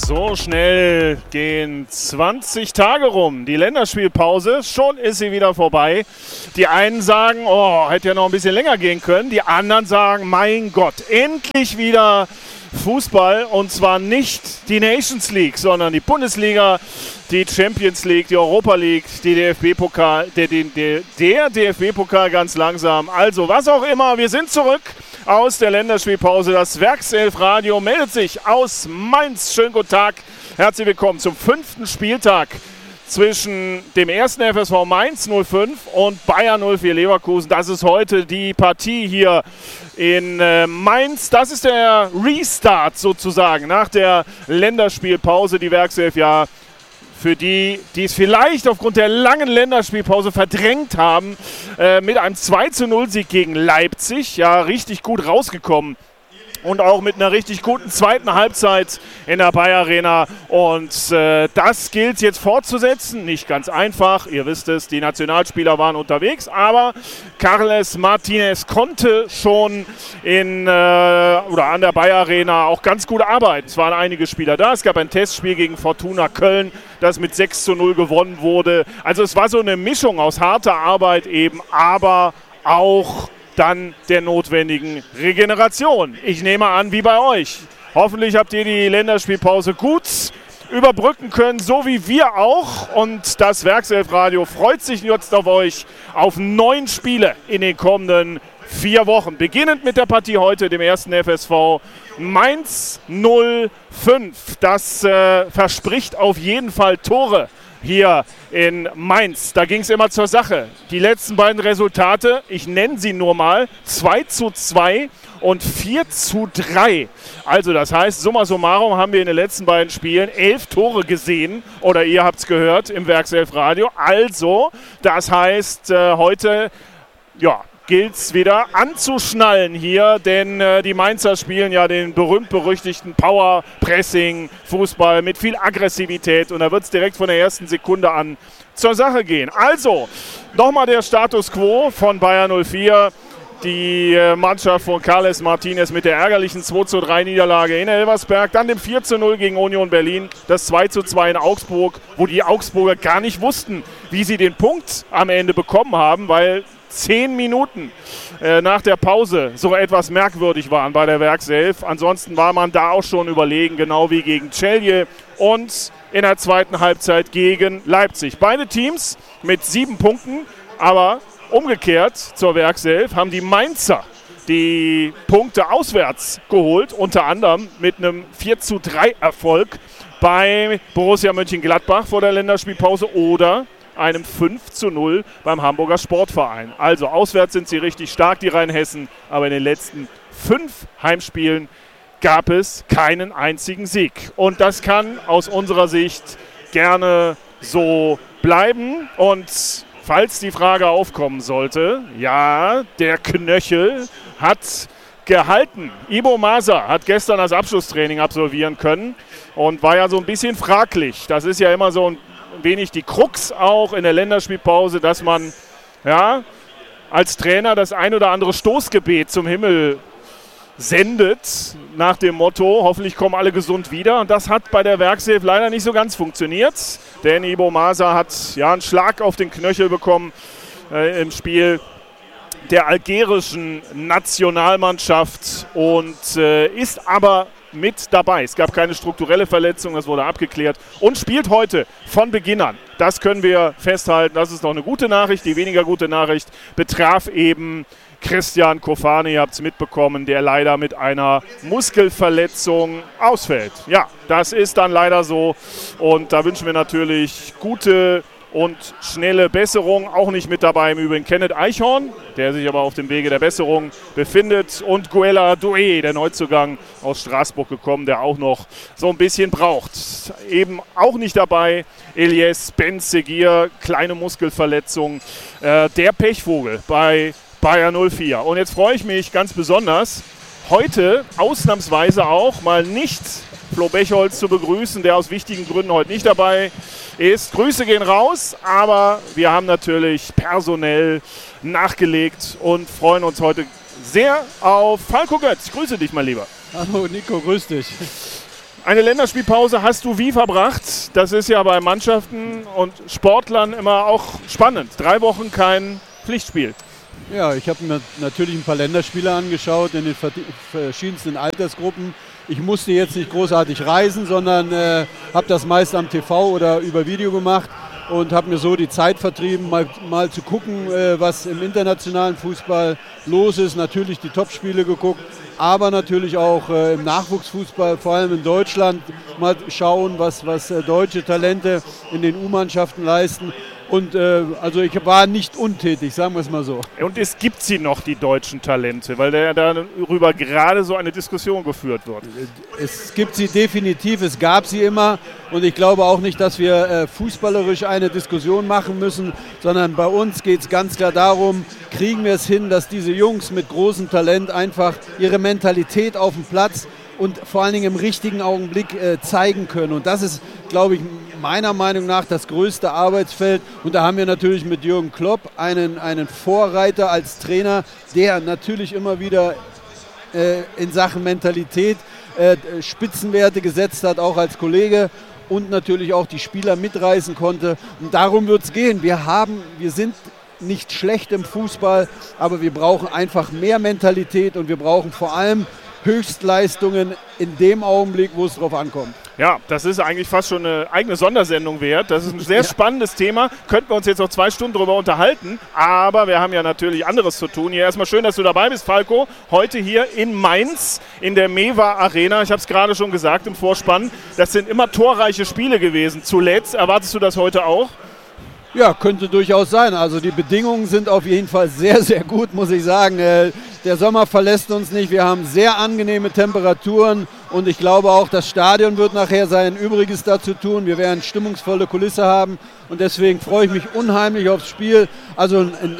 So schnell gehen 20 Tage rum. Die Länderspielpause, schon ist sie wieder vorbei. Die einen sagen, oh, hätte ja noch ein bisschen länger gehen können. Die anderen sagen, mein Gott, endlich wieder Fußball. Und zwar nicht die Nations League, sondern die Bundesliga, die Champions League, die Europa League, die DFB-Pokal, der DFB-Pokal ganz langsam. Also was auch immer, wir sind zurück aus der Länderspielpause. Das Werkself-Radio meldet sich aus Mainz. Schönen guten Tag, herzlich willkommen zum 5. Spieltag zwischen dem 1. FSV Mainz 05 und Bayer 04 Leverkusen. Das ist heute die Partie hier in Mainz. Das ist der Restart sozusagen nach der Länderspielpause. Die Werkself, ja, für die, die es vielleicht aufgrund der langen Länderspielpause verdrängt haben, mit einem 2:0-Sieg gegen Leipzig, ja, richtig gut rausgekommen. Und auch mit einer richtig guten zweiten Halbzeit in der Bayer Arena. Und das gilt jetzt fortzusetzen. Nicht ganz einfach. Ihr wisst es, die Nationalspieler waren unterwegs. Aber Carles Martinez konnte schon an der Bayer Arena auch ganz gut arbeiten. Es waren einige Spieler da. Es gab ein Testspiel gegen Fortuna Köln, das mit 6:0 gewonnen wurde. Also es war so eine Mischung aus harter Arbeit eben, aber auch dann der notwendigen Regeneration. Ich nehme an, wie bei euch. Hoffentlich habt ihr die Länderspielpause gut überbrücken können, so wie wir auch. Und das Werkself-Radio freut sich jetzt auf euch auf 9 Spiele in den kommenden 4 Wochen. Beginnend mit der Partie heute, dem 1. FSV Mainz 05. Das verspricht auf jeden Fall Tore hier in Mainz. Da ging es immer zur Sache. Die letzten beiden Resultate, ich nenne sie nur mal, 2:2 und 4:3. Also das heißt, summa summarum haben wir in den letzten beiden Spielen 11 Tore gesehen. Oder ihr habt es gehört im Werkself-Radio. Also, das heißt, heute, ja, gilt es wieder anzuschnallen hier, denn die Mainzer spielen ja den berühmt-berüchtigten Power-Pressing-Fußball mit viel Aggressivität und da wird es direkt von der ersten Sekunde an zur Sache gehen. Also, nochmal der Status Quo von Bayer 04. Die Mannschaft von Carles Martinez mit der ärgerlichen 2:3 Niederlage in Elversberg, dann dem 4:0 gegen Union Berlin, das 2:2 in Augsburg, wo die Augsburger gar nicht wussten, wie sie den Punkt am Ende bekommen haben, weil 10 Minuten nach der Pause so etwas merkwürdig waren bei der Werkself. Ansonsten war man da auch schon überlegen, genau wie gegen Celje und in der zweiten Halbzeit gegen Leipzig. Beide Teams mit 7 Punkten, aber umgekehrt zur Werkself haben die Mainzer die Punkte auswärts geholt, unter anderem mit einem 4:3 Erfolg bei Borussia Mönchengladbach vor der Länderspielpause oder einem 5:0 beim Hamburger Sportverein. Also auswärts sind sie richtig stark, die Rheinhessen, aber in den letzten 5 Heimspielen gab es keinen einzigen Sieg. Und das kann aus unserer Sicht gerne so bleiben. Und falls die Frage aufkommen sollte, ja, der Knöchel hat gehalten. Ibo Masa hat gestern das Abschlusstraining absolvieren können und war ja so ein bisschen fraglich. Das ist ja immer so ein wenig die Krux auch in der Länderspielpause, dass man ja als Trainer das ein oder andere Stoßgebet zum Himmel sendet nach dem Motto, hoffentlich kommen alle gesund wieder. Und das hat bei der Werkself leider nicht so ganz funktioniert, denn Ibo Masa hat ja einen Schlag auf den Knöchel bekommen im Spiel der algerischen Nationalmannschaft und ist aber mit dabei. Es gab keine strukturelle Verletzung, das wurde abgeklärt und spielt heute von Beginn an. Das können wir festhalten. Das ist noch eine gute Nachricht. Die weniger gute Nachricht betraf eben Christian Kofane, ihr habt es mitbekommen, der leider mit einer Muskelverletzung ausfällt. Ja, das ist dann leider so und da wünschen wir natürlich gute und schnelle Besserung. Auch nicht mit dabei im Übrigen Kenneth Eichhorn, der sich aber auf dem Wege der Besserung befindet. Und Guella Doué, der Neuzugang aus Straßburg gekommen, der auch noch so ein bisschen braucht. Eben auch nicht dabei Elias Ben-Seguir, kleine Muskelverletzung. Der Pechvogel bei Bayer 04. Und jetzt freue ich mich ganz besonders, heute ausnahmsweise auch mal nicht Flo Bechholz zu begrüßen, der aus wichtigen Gründen heute nicht dabei ist. Grüße gehen raus, aber wir haben natürlich personell nachgelegt und freuen uns heute sehr auf Falco Götz. Ich grüße dich, mein Lieber. Hallo Nico, grüß dich. Eine Länderspielpause hast du wie verbracht? Das ist ja bei Mannschaften und Sportlern immer auch spannend. 3 Wochen kein Pflichtspiel. Ja, ich habe mir natürlich ein paar Länderspiele angeschaut in den verschiedensten Altersgruppen. Ich musste jetzt nicht großartig reisen, sondern habe das meist am TV oder über Video gemacht und habe mir so die Zeit vertrieben, mal zu gucken, was im internationalen Fußball los ist. Natürlich die Topspiele geguckt, aber natürlich auch im Nachwuchsfußball, vor allem in Deutschland, mal schauen, was deutsche Talente in den U-Mannschaften leisten. Und also ich war nicht untätig, sagen wir es mal so. Und es gibt sie noch, die deutschen Talente, weil darüber gerade so eine Diskussion geführt wird. Es gibt sie definitiv, es gab sie immer. Und ich glaube auch nicht, dass wir fußballerisch eine Diskussion machen müssen, sondern bei uns geht es ganz klar darum, kriegen wir es hin, dass diese Jungs mit großem Talent einfach ihre Mentalität auf dem Platz und vor allen Dingen im richtigen Augenblick zeigen können. Und das ist, glaube ich, meiner Meinung nach das größte Arbeitsfeld. Und da haben wir natürlich mit Jürgen Klopp einen Vorreiter als Trainer, der natürlich immer wieder in Sachen Mentalität Spitzenwerte gesetzt hat, auch als Kollege. Und natürlich auch die Spieler mitreißen konnte. Und darum wird es gehen. Wir sind nicht schlecht im Fußball, aber wir brauchen einfach mehr Mentalität und wir brauchen vor allem Höchstleistungen in dem Augenblick, wo es drauf ankommt. Ja, das ist eigentlich fast schon eine eigene Sondersendung wert. Das ist ein sehr spannendes Thema. Könnten wir uns jetzt noch 2 Stunden darüber unterhalten. Aber wir haben ja natürlich anderes zu tun. Hier erstmal schön, dass du dabei bist, Falco. Heute hier in Mainz in der Mewa Arena. Ich habe es gerade schon gesagt im Vorspann. Das sind immer torreiche Spiele gewesen. Zuletzt erwartest du das heute auch? Ja, könnte durchaus sein. Also die Bedingungen sind auf jeden Fall sehr, sehr gut, muss ich sagen. Der Sommer verlässt uns nicht. Wir haben sehr angenehme Temperaturen und ich glaube auch, das Stadion wird nachher sein Übriges dazu tun. Wir werden stimmungsvolle Kulisse haben und deswegen freue ich mich unheimlich aufs Spiel. Also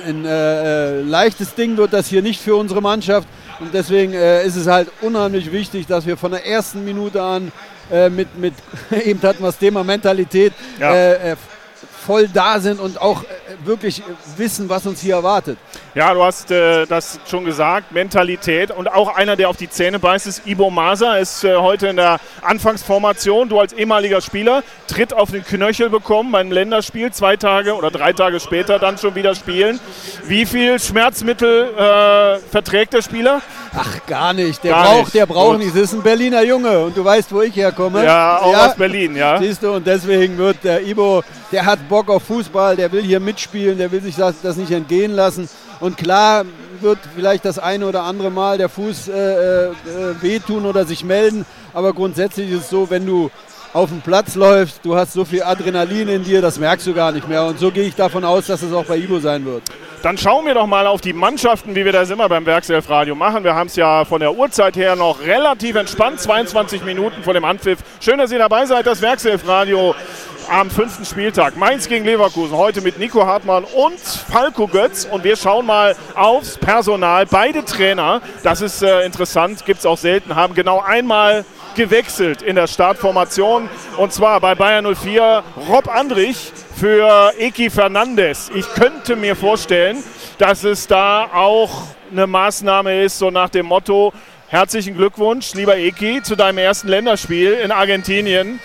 ein leichtes Ding wird das hier nicht für unsere Mannschaft und deswegen ist es halt unheimlich wichtig, dass wir von der ersten Minute an eben hatten wir das Thema Mentalität, voll da sind und auch wirklich wissen, was uns hier erwartet. Ja, du hast das schon gesagt, Mentalität und auch einer, der auf die Zähne beißt, ist Ibo Masa, ist heute in der Anfangsformation. Du als ehemaliger Spieler, Tritt auf den Knöchel bekommen beim Länderspiel, 2 Tage oder 3 Tage später dann schon wieder spielen. Wie viel Schmerzmittel verträgt der Spieler? Ach, gar nicht. Der braucht nicht. Das ist ein Berliner Junge und du weißt, wo ich herkomme. Ja, auch aus Berlin, ja. Siehst du, und deswegen wird der Ibo, der hat Bock auf Fußball, der will hier mitspielen, der will sich das nicht entgehen lassen. Und klar wird vielleicht das eine oder andere Mal der Fuß wehtun oder sich melden, aber grundsätzlich ist es so, wenn du auf dem Platz läufst, du hast so viel Adrenalin in dir, das merkst du gar nicht mehr. Und so gehe ich davon aus, dass es auch bei Ibo sein wird. Dann schauen wir doch mal auf die Mannschaften, wie wir das immer beim Werkself-Radio machen. Wir haben es ja von der Uhrzeit her noch relativ entspannt, 22 Minuten vor dem Anpfiff. Schön, dass ihr dabei seid, das Werkself-Radio am 5. Spieltag. Mainz gegen Leverkusen, heute mit Nico Hartmann und Falco Götz. Und wir schauen mal aufs Personal. Beide Trainer, das ist interessant, gibt es auch selten, haben genau einmal gewechselt in der Startformation. Und zwar bei Bayer 04 Rob Andrich für Eki Fernandes. Ich könnte mir vorstellen, dass es da auch eine Maßnahme ist, so nach dem Motto: Herzlichen Glückwunsch, lieber Eki, zu deinem ersten Länderspiel in Argentinien.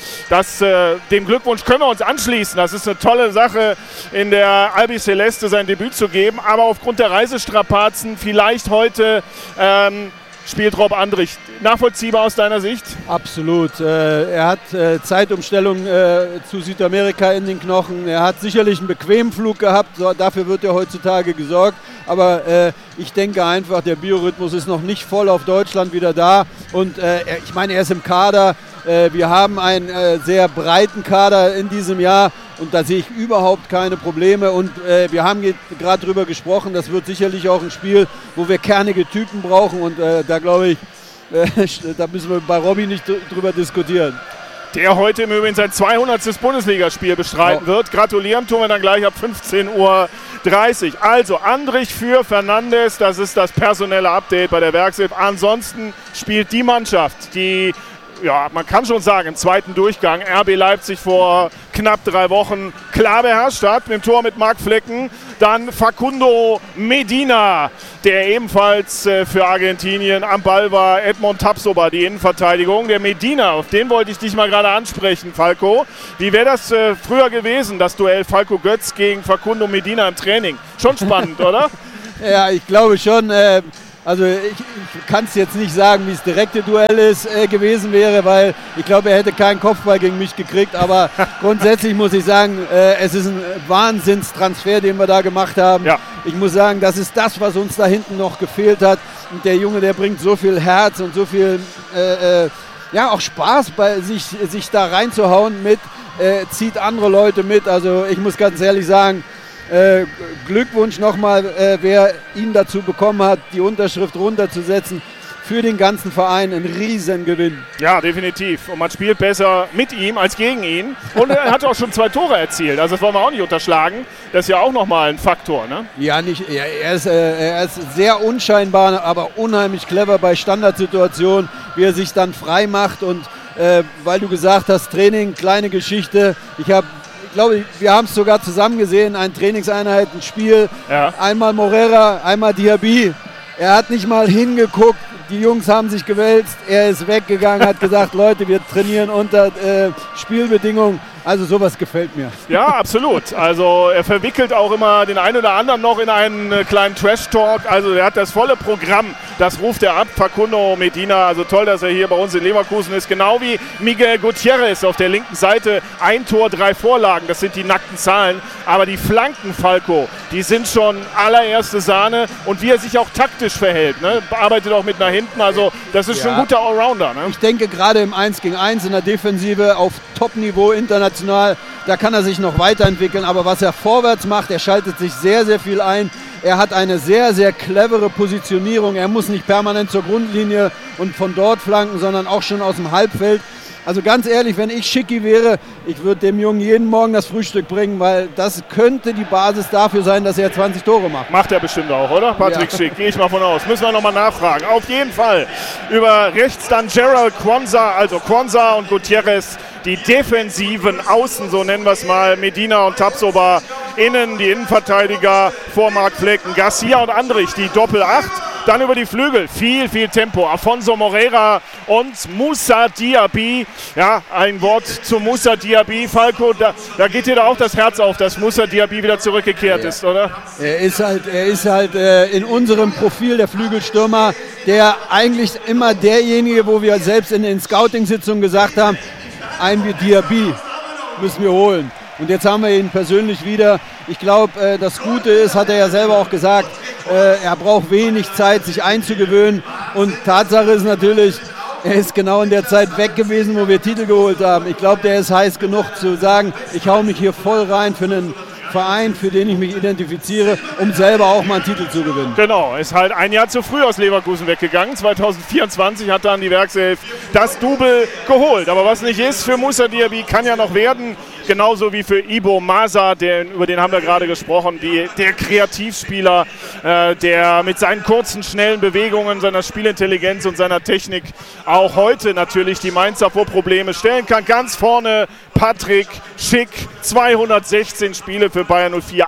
Dem Glückwunsch können wir uns anschließen. Das ist eine tolle Sache, in der Albiceleste sein Debüt zu geben. Aber aufgrund der Reisestrapazen vielleicht heute spielt Rob Andrich. Nachvollziehbar aus deiner Sicht? Absolut. Er hat Zeitumstellung zu Südamerika in den Knochen. Er hat sicherlich einen bequemen Flug gehabt. Dafür wird er heutzutage gesorgt. Aber ich denke einfach, der Biorhythmus ist noch nicht voll auf Deutschland wieder da. Und ich meine, er ist im Kader. Wir haben einen sehr breiten Kader in diesem Jahr. Und da sehe ich überhaupt keine Probleme. Und wir haben gerade drüber gesprochen, das wird sicherlich auch ein Spiel, wo wir kernige Typen brauchen. Und da glaube ich, da müssen wir bei Robby nicht drüber diskutieren. Der heute im Übrigen sein 200. Bundesligaspiel bestreiten wird. Gratulieren tun wir dann gleich ab 15:30 Uhr. Also Andrich für Fernandes, das ist das personelle Update bei der Werkself. Ansonsten spielt die Mannschaft, die, ja, man kann schon sagen, im zweiten Durchgang RB Leipzig vor knapp 3 Wochen klar beherrscht hat. Mit dem Tor mit Marc Flecken. Dann Facundo Medina, der ebenfalls für Argentinien am Ball war. Edmond Tapsoba, die Innenverteidigung. Der Medina, auf den wollte ich dich mal gerade ansprechen, Falco. Wie wäre das früher gewesen, das Duell Falco Götz gegen Facundo Medina im Training? Schon spannend, oder? Ja, ich glaube schon. Also ich kann es jetzt nicht sagen, wie das direkte Duell gewesen wäre, weil ich glaube, er hätte keinen Kopfball gegen mich gekriegt. Aber grundsätzlich muss ich sagen, es ist ein Wahnsinnstransfer, den wir da gemacht haben. Ja. Ich muss sagen, das ist das, was uns da hinten noch gefehlt hat. Und der Junge, der bringt so viel Herz und so viel auch Spaß, bei sich da reinzuhauen mit, zieht andere Leute mit. Also ich muss ganz ehrlich sagen, Glückwunsch nochmal, wer ihn dazu bekommen hat, die Unterschrift runterzusetzen. Für den ganzen Verein ein Riesengewinn. Ja, definitiv. Und man spielt besser mit ihm als gegen ihn. Und er hat auch schon 2 Tore erzielt. Also das wollen wir auch nicht unterschlagen. Das ist ja auch nochmal ein Faktor, ne? Ja, er ist sehr unscheinbar, aber unheimlich clever bei Standardsituationen, wie er sich dann frei macht. Und weil du gesagt hast, Training, kleine Geschichte. Ich glaube, wir haben es sogar zusammen gesehen, eine Trainingseinheit, ein Spiel. Ja. Einmal Morera, einmal Diaby. Er hat nicht mal hingeguckt. Die Jungs haben sich gewälzt. Er ist weggegangen, hat gesagt, Leute, wir trainieren unter Spielbedingungen. Also sowas gefällt mir. Ja, absolut. Also er verwickelt auch immer den einen oder anderen noch in einen kleinen Trash-Talk. Also er hat das volle Programm. Das ruft er ab. Facundo Medina, also toll, dass er hier bei uns in Leverkusen ist. Genau wie Miguel Gutierrez auf der linken Seite. 1 Tor, 3 Vorlagen. Das sind die nackten Zahlen. Aber die Flanken, Falco, die sind schon allererste Sahne. Und wie er sich auch taktisch verhält. Ne? Arbeitet auch mit nach hinten. Also das ist schon ein guter Allrounder. Ne? Ich denke gerade im 1 gegen 1 in der Defensive auf Top-Niveau international. Da kann er sich noch weiterentwickeln, aber was er vorwärts macht, er schaltet sich sehr, sehr viel ein. Er hat eine sehr, sehr clevere Positionierung. Er muss nicht permanent zur Grundlinie und von dort flanken, sondern auch schon aus dem Halbfeld. Also ganz ehrlich, wenn ich Schicki wäre, ich würde dem Jungen jeden Morgen das Frühstück bringen, weil das könnte die Basis dafür sein, dass er 20 Tore macht. Macht er bestimmt auch, oder? Patrick Schick, gehe ich mal von aus. Müssen wir nochmal nachfragen. Auf jeden Fall. Über rechts dann Gerald Quansah, also Quansah und Gutierrez, die defensiven Außen, so nennen wir es mal, Medina und Tapsoba, innen die Innenverteidiger vor Marc Flecken, Garcia und Andrich, die Doppel-8. Dann über die Flügel, viel Tempo. Afonso Moreira und Moussa Diaby. Ja, ein Wort zu Moussa Diaby. Falco, da geht dir da auch das Herz auf, dass Moussa Diaby wieder zurückgekehrt ist, oder? Er ist halt in unserem Profil der Flügelstürmer, der eigentlich immer derjenige, wo wir selbst in den Scouting-Sitzungen gesagt haben, einen wie Diaby müssen wir holen. Und jetzt haben wir ihn persönlich wieder. Ich glaube, das Gute ist, hat er ja selber auch gesagt, er braucht wenig Zeit, sich einzugewöhnen. Und Tatsache ist natürlich, er ist genau in der Zeit weg gewesen, wo wir Titel geholt haben. Ich glaube, der ist heiß genug zu sagen, ich hau mich hier voll rein für einen Verein, für den ich mich identifiziere, um selber auch mal einen Titel zu gewinnen. Genau, ist halt ein Jahr zu früh aus Leverkusen weggegangen. 2024 hat dann die Werkself das Double geholt. Aber was nicht ist für Moussa Diaby, kann ja noch werden. Genauso wie für Ibo Masa, über den haben wir gerade gesprochen, der Kreativspieler, der mit seinen kurzen, schnellen Bewegungen, seiner Spielintelligenz und seiner Technik auch heute natürlich die Mainzer vor Probleme stellen kann. Ganz vorne Patrick Schick, 216 Spiele für Bayer 04,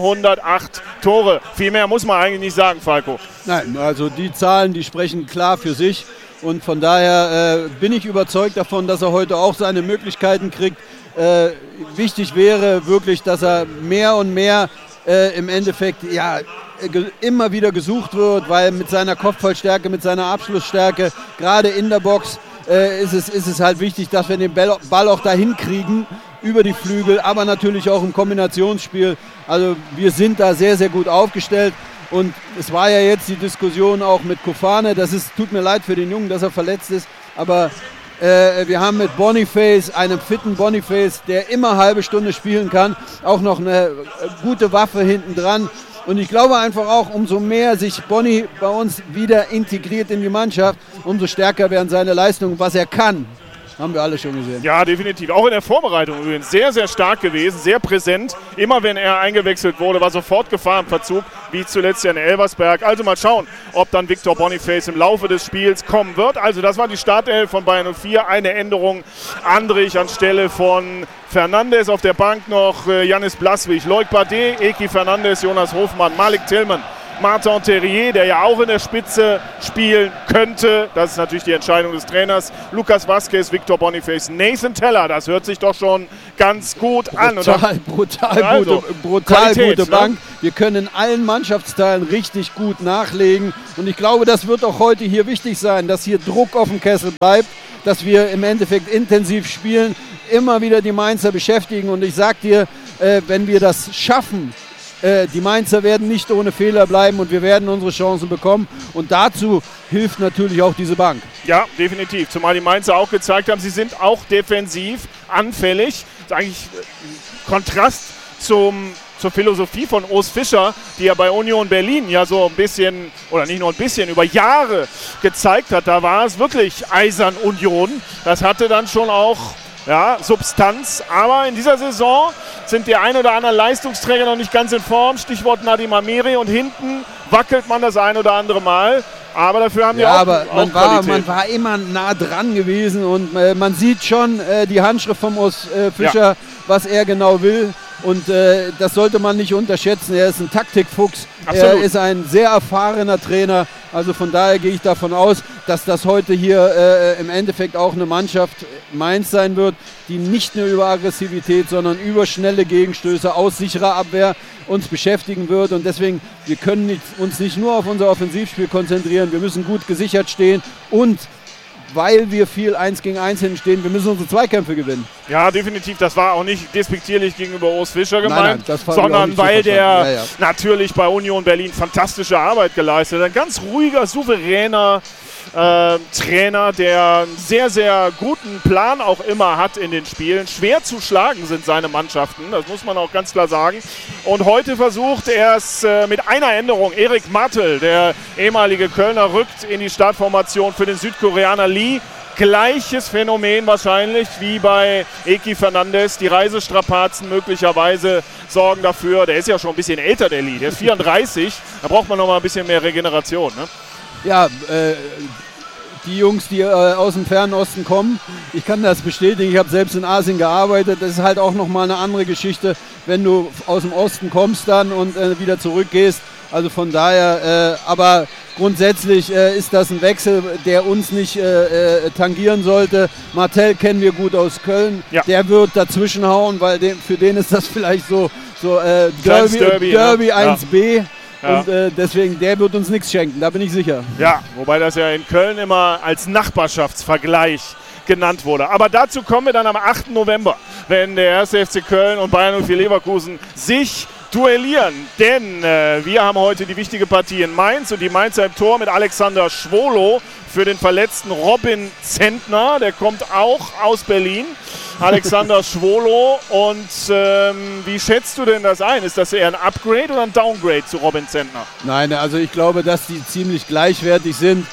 108 Tore. Viel mehr muss man eigentlich nicht sagen, Falco. Nein, also die Zahlen, die sprechen klar für sich. Und von daher bin ich überzeugt davon, dass er heute auch seine Möglichkeiten kriegt. Wichtig wäre wirklich, dass er mehr und mehr im Endeffekt immer wieder gesucht wird, weil mit seiner Kopfballstärke, mit seiner Abschlussstärke, gerade in der Box, ist es halt wichtig, dass wir den Ball auch dahin kriegen, über die Flügel, aber natürlich auch im Kombinationsspiel. Also wir sind da sehr, sehr gut aufgestellt. Und es war ja jetzt die Diskussion auch mit Kofane. Tut mir leid für den Jungen, dass er verletzt ist, aber wir haben mit Boniface, einem fitten Boniface, der immer halbe Stunde spielen kann, auch noch eine gute Waffe hinten dran. Und ich glaube einfach auch, umso mehr sich Boni bei uns wieder integriert in die Mannschaft, umso stärker werden seine Leistungen, was er kann. Haben wir alle schon gesehen. Ja, definitiv. Auch in der Vorbereitung übrigens sehr, sehr stark gewesen, sehr präsent. Immer wenn er eingewechselt wurde, war sofort Gefahr im Verzug, wie zuletzt ja in Elversberg. Also mal schauen, ob dann Victor Boniface im Laufe des Spiels kommen wird. Also das war die Startelf von Bayern 04. Eine Änderung. Andrich anstelle von Fernandes, auf der Bank noch Janis Blaswig, Loic Bardet, Eki Fernandes, Jonas Hofmann, Malik Tillmann, Martin Terrier, der ja auch in der Spitze spielen könnte. Das ist natürlich die Entscheidung des Trainers. Lukas Vazquez, Victor Boniface, Nathan Teller. Das hört sich doch schon ganz gut an. Brutal gute Bank. Wir können in allen Mannschaftsteilen richtig gut nachlegen. Und ich glaube, das wird auch heute hier wichtig sein, dass hier Druck auf dem Kessel bleibt, dass wir im Endeffekt intensiv spielen, immer wieder die Mainzer beschäftigen. Und ich sag dir, wenn wir das schaffen, die Mainzer werden nicht ohne Fehler bleiben und wir werden unsere Chancen bekommen. Und dazu hilft natürlich auch diese Bank. Ja, definitiv. Zumal die Mainzer auch gezeigt haben, sie sind auch defensiv anfällig. Das ist eigentlich Kontrast zur Philosophie von Urs Fischer, die er bei Union Berlin ja so ein bisschen, oder nicht nur ein bisschen, über Jahre gezeigt hat. Da war es wirklich eisern Union. Das hatte dann schon auch Substanz. Aber in dieser Saison sind die ein oder anderen Leistungsträger noch nicht ganz in Form. Stichwort Nadim Amiri. Und hinten wackelt man das ein oder andere Mal. Aber dafür haben die auch Qualität. Man war immer nah dran gewesen. Und man sieht schon die Handschrift vom Urs Fischer, was er genau will. Und das sollte man nicht unterschätzen. Er ist ein Taktikfuchs. Absolut. Er ist ein sehr erfahrener Trainer. Also von daher gehe ich davon aus, dass das heute hier im Endeffekt auch eine Mannschaft Mainz sein wird, die nicht nur über Aggressivität, sondern über schnelle Gegenstöße aus sicherer Abwehr uns beschäftigen wird. Und deswegen, wir können uns nicht nur auf unser Offensivspiel konzentrieren. Wir müssen gut gesichert stehen und weil wir viel 1 gegen 1 hinstehen, wir müssen unsere Zweikämpfe gewinnen. Ja, definitiv. Das war auch nicht despektierlich gegenüber Urs Fischer gemeint, nein, sondern weil der natürlich bei Union Berlin fantastische Arbeit geleistet hat. Ein ganz ruhiger, souveräner Trainer, der einen sehr, sehr guten Plan auch immer hat in den Spielen. Schwer zu schlagen sind seine Mannschaften, das muss man auch ganz klar sagen. Und heute versucht er es mit einer Änderung. Erik Martel, der ehemalige Kölner, rückt in die Startformation für den Südkoreaner Lee. Gleiches Phänomen wahrscheinlich wie bei Eki Fernandes. Die Reisestrapazen möglicherweise sorgen dafür. Der ist ja schon ein bisschen älter, der Lee. Der ist 34. Da braucht man noch mal ein bisschen mehr Regeneration, ne? Ja, die Jungs, die aus dem Fernen Osten kommen, ich kann das bestätigen, ich habe selbst in Asien gearbeitet, das ist halt auch nochmal eine andere Geschichte, wenn du aus dem Osten kommst dann und wieder zurückgehst. Also von daher, aber grundsätzlich ist das ein Wechsel, der uns nicht tangieren sollte. Martel kennen wir gut aus Köln, der wird dazwischen hauen, weil für den ist das vielleicht so Derby 1b. Ja. Und deswegen, der wird uns nichts schenken, da bin ich sicher. Ja, wobei das ja in Köln immer als Nachbarschaftsvergleich genannt wurde. Aber dazu kommen wir dann am 8. November, wenn der 1. FC Köln und Bayern 04 Leverkusen sich duellieren. Denn wir haben heute die wichtige Partie in Mainz und die Mainzer im Tor mit Alexander Schwolo für den verletzten Robin Zentner. Der kommt auch aus Berlin. Alexander Schwolo. Und wie schätzt du denn das ein? Ist das eher ein Upgrade oder ein Downgrade zu Robin Zentner? Nein, also ich glaube, dass die ziemlich gleichwertig sind.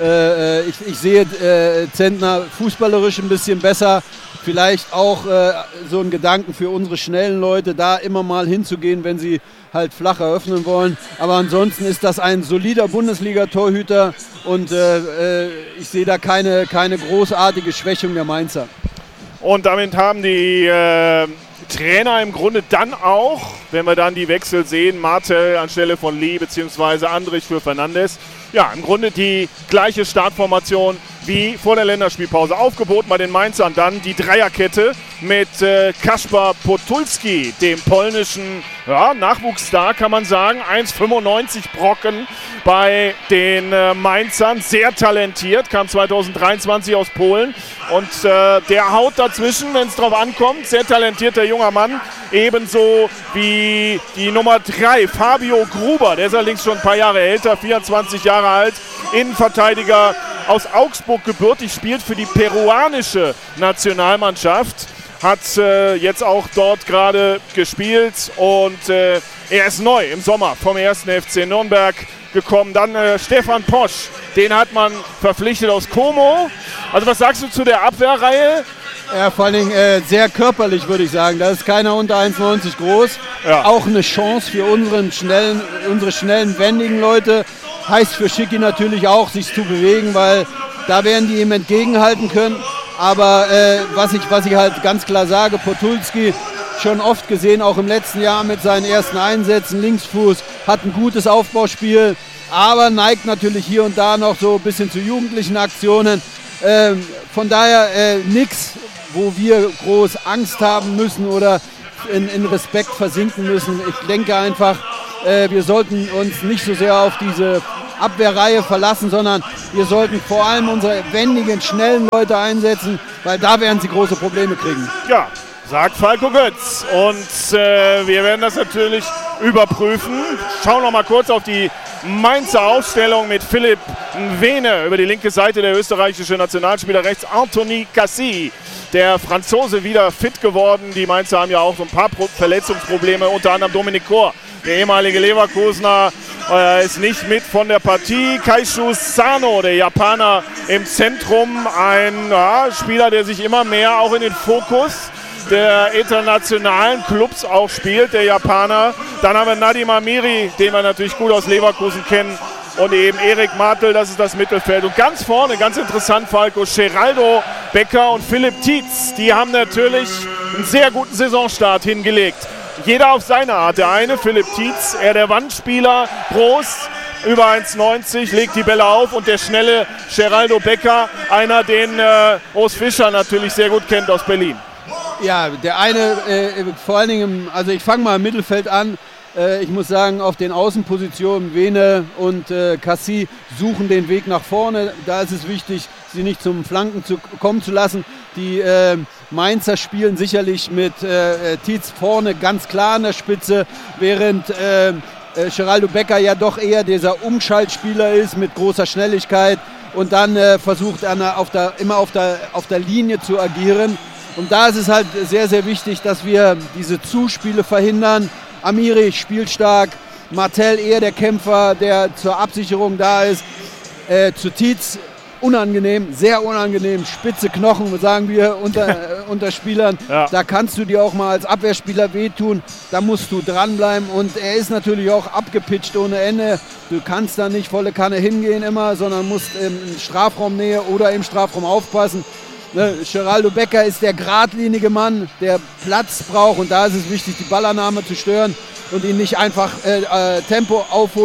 Ich sehe Zentner fußballerisch ein bisschen besser. Vielleicht auch so ein Gedanken für unsere schnellen Leute, da immer mal hinzugehen, wenn sie halt flach eröffnen wollen. Aber ansonsten ist das ein solider Bundesliga-Torhüter und ich sehe da keine großartige Schwächung der Mainzer. Und damit haben die Trainer im Grunde dann auch, wenn wir dann die Wechsel sehen, Martel anstelle von Lee bzw. Andrich für Fernandes, ja, im Grunde die gleiche Startformation wie vor der Länderspielpause. Aufgeboten bei den Mainzern dann die Dreierkette mit Kaspar Podolski, dem polnischen Nachwuchsstar, kann man sagen. 1,95 Brocken bei den Mainzern. Sehr talentiert, kam 2023 aus Polen. Und der haut dazwischen, wenn es drauf ankommt. Sehr talentierter junger Mann. Ebenso wie die Nummer 3, Fabio Gruber. Der ist allerdings schon ein paar Jahre älter, 24 Jahre alt. Innenverteidiger aus Augsburg gebürtig, spielt für die peruanische Nationalmannschaft. Hat jetzt auch dort gerade gespielt und er ist neu im Sommer vom 1. FC Nürnberg gekommen. Dann Stefan Posch, den hat man verpflichtet aus Como. Also was sagst du zu der Abwehrreihe? Ja, vor allen Dingen sehr körperlich, würde ich sagen. Da ist keiner unter 1,90 groß. Ja. Auch eine Chance für unsere schnellen, wendigen Leute. Heißt für Schicki natürlich auch, sich zu bewegen, weil da werden die ihm entgegenhalten können. Aber was ich halt ganz klar sage, Podolski, schon oft gesehen, auch im letzten Jahr mit seinen ersten Einsätzen, Linksfuß, hat ein gutes Aufbauspiel, aber neigt natürlich hier und da noch so ein bisschen zu jugendlichen Aktionen. Von daher nichts, wo wir groß Angst haben müssen oder in Respekt versinken müssen. Ich denke einfach, wir sollten uns nicht so sehr auf diese Abwehrreihe verlassen, sondern wir sollten vor allem unsere wendigen, schnellen Leute einsetzen, weil da werden sie große Probleme kriegen. Ja, sagt Falco Götz. Und wir werden das natürlich überprüfen. Schauen noch mal kurz auf die Mainzer Aufstellung mit Philipp Nwene über die linke Seite, der österreichische Nationalspieler, rechts Anthony Cassis, der Franzose, wieder fit geworden. Die Mainzer haben ja auch so ein paar Verletzungsprobleme, unter anderem Dominik Kor, der ehemalige Leverkusener, ist nicht mit von der Partie. Kaishu Sano, der Japaner im Zentrum, ein Spieler, der sich immer mehr auch in den Fokus der internationalen Clubs auch spielt, der Japaner. Dann haben wir Nadim Amiri, den wir natürlich gut aus Leverkusen kennen, und eben Erik Martel, das ist das Mittelfeld. Und ganz vorne, ganz interessant, Falco, Geraldo Becker und Philipp Tietz, die haben natürlich einen sehr guten Saisonstart hingelegt. Jeder auf seine Art. Der eine, Philipp Tietz, er der Wandspieler, groß, über 1,90, legt die Bälle auf, und der schnelle Geraldo Becker, einer, den Urs Fischer natürlich sehr gut kennt aus Berlin. Ja, der eine, vor allen Dingen, also ich fange mal im Mittelfeld an. Ich muss sagen, auf den Außenpositionen Nwene und Cassis suchen den Weg nach vorne. Da ist es wichtig, sie nicht zum Flanken kommen zu lassen. Die Mainzer spielen sicherlich mit Tietz vorne ganz klar an der Spitze, während Geraldo Becker ja doch eher dieser Umschaltspieler ist mit großer Schnelligkeit und dann versucht immer auf der Linie zu agieren. Und da ist es halt sehr, sehr wichtig, dass wir diese Zuspiele verhindern. Amiri spielstark, Martel eher der Kämpfer, der zur Absicherung da ist. Zu Tietz unangenehm, sehr unangenehm, spitze Knochen, sagen wir unter Spielern. Ja. Da kannst du dir auch mal als Abwehrspieler wehtun, da musst du dranbleiben, und er ist natürlich auch abgepitcht ohne Ende. Du kannst da nicht volle Kanne hingehen immer, sondern musst in Strafraumnähe oder im Strafraum aufpassen. Geraldo Becker ist der geradlinige Mann, der Platz braucht, und da ist es wichtig, die Ballannahme zu stören und ihn nicht einfach Tempo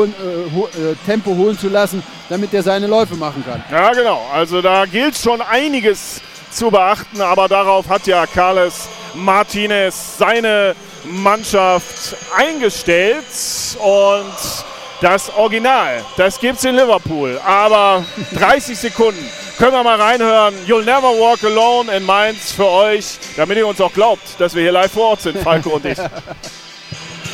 holen zu lassen, damit er seine Läufe machen kann. Ja, genau. Also da gilt schon einiges zu beachten, aber darauf hat ja Carles Martinez seine Mannschaft eingestellt, und das Original, das gibt's in Liverpool, aber 30 Sekunden. Können wir mal reinhören. You'll never walk alone in Mainz für euch, damit ihr uns auch glaubt, dass wir hier live vor Ort sind, Falco und ich.